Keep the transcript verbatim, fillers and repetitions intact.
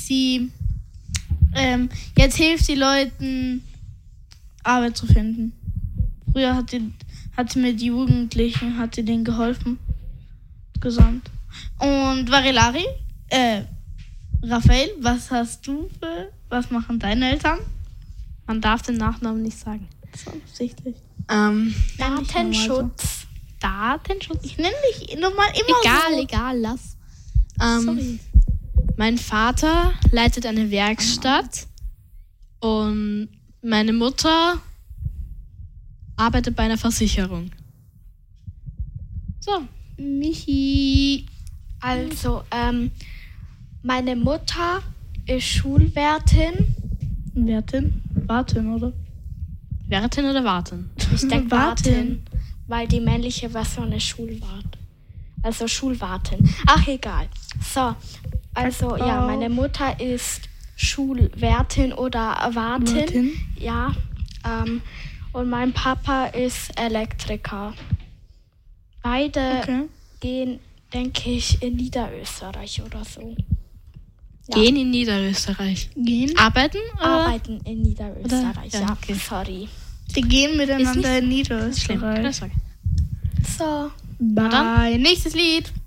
sie ähm, jetzt hilft sie Leuten, Arbeit zu finden. Früher hat sie, hat sie mit Jugendlichen, hat sie denen geholfen, gesandt. Und Varilari, äh, Raphael, was hast du für, was machen deine Eltern? Man darf den Nachnamen nicht sagen. Das ist offensichtlich. Ähm, Datenschutz. Datenschutz. Ich nenne dich nochmal immer Egal, so. egal, lass. ähm, Sorry. Mein Vater leitet eine Werkstatt und meine Mutter arbeitet bei einer Versicherung. So. Michi. Also, ähm, meine Mutter ist Schulwärtin. Wertin? Warten, oder? Wertin oder warten? Ich denke Wartin. Wartin, weil die männliche Version ist Schulwart. Also Schulwartin. Ach, egal. So, also Pass ja, auf. meine Mutter ist Schulwärtin oder Wartin. Wartin. Ja. Ähm, und mein Papa ist Elektriker. Beide Okay. gehen, denke ich, in Niederösterreich oder so. Ja. Gehen in Niederösterreich. Gehen. Arbeiten? Oder? Arbeiten in Niederösterreich, Oder? ja, Ja, okay. sorry. Die gehen miteinander in Schlimm, keine Niederösterreich. Sorge. So. Bye. Nächstes Lied.